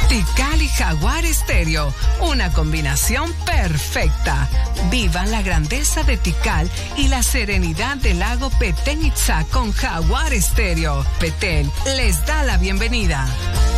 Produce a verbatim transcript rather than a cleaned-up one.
Tikal y Jaguar Estéreo, una combinación perfecta. Vivan la grandeza de Tikal y la serenidad del lago Petén Itzá con Jaguar Estéreo. Petén les da la bienvenida.